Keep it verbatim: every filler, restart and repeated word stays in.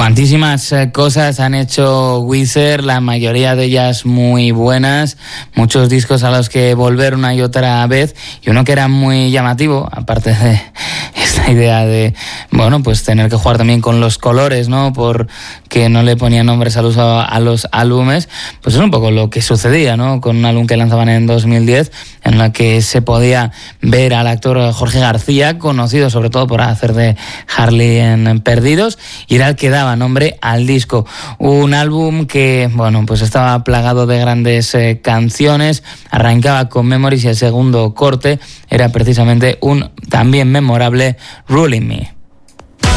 Cuantísimas cosas han hecho Weezer, la mayoría de ellas muy buenas, muchos discos a los que volver una y otra vez, y uno que era muy llamativo, aparte de esta idea de, bueno, pues tener que jugar también con los colores, ¿no? Porque no le ponían nombres a los, a los álbumes, pues es un poco lo que sucedía, ¿no? Con un álbum que lanzaban en dos mil diez, en la que se podía ver al actor Jorge García, conocido sobre todo por hacer de Harley en Perdidos, y era el que daba nombre al disco. Un álbum que, bueno, pues estaba plagado de grandes eh, canciones, arrancaba con Memories y el segundo corte era precisamente un también memorable Ruling Me.